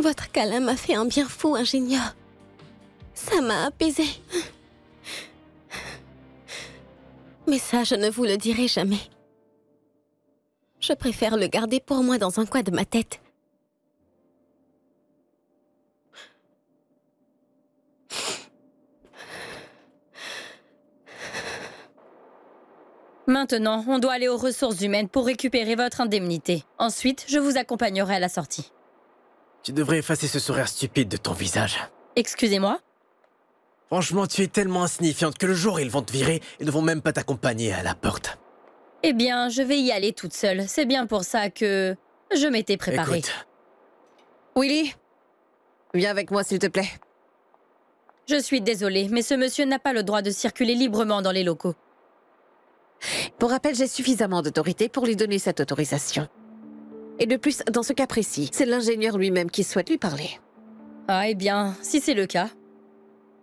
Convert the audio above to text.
Votre câlin m'a fait un bien fou, ingénieur. Ça m'a apaisée. Mais ça, je ne vous le dirai jamais. Je préfère le garder pour moi dans un coin de ma tête. Maintenant, on doit aller aux ressources humaines pour récupérer votre indemnité. Ensuite, je vous accompagnerai à la sortie. Tu devrais effacer ce sourire stupide de ton visage. Excusez-moi? Franchement, tu es tellement insignifiante que le jour où ils vont te virer, ils ne vont même pas t'accompagner à la porte. Eh bien, je vais y aller toute seule. C'est bien pour ça que je m'étais préparée. Écoute, Willy, viens avec moi s'il te plaît. Je suis désolée, mais ce monsieur n'a pas le droit de circuler librement dans les locaux. Pour rappel, j'ai suffisamment d'autorité pour lui donner cette autorisation. Et de plus, dans ce cas précis, c'est l'ingénieur lui-même qui souhaite lui parler. Ah, eh bien, si c'est le cas,